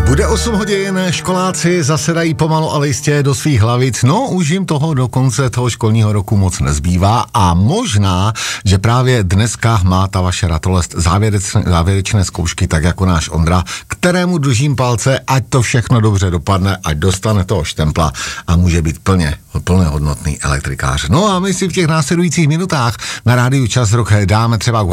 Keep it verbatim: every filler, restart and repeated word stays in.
Bude osm hodin, školáci zasedají pomalu, ale jistě do svých hlavic. No, už jim toho do konce toho školního roku moc nezbývá a možná, že právě dneska má ta vaše ratolest závěrečné, závěrečné zkoušky, tak jako náš Ondra, kterému držím palce, ať to všechno dobře dopadne, ať dostane toho štempla a může být plně, plně hodnotný elektrikář. No a my si v těch následujících minutách na rádiu Čas Rock dáme třeba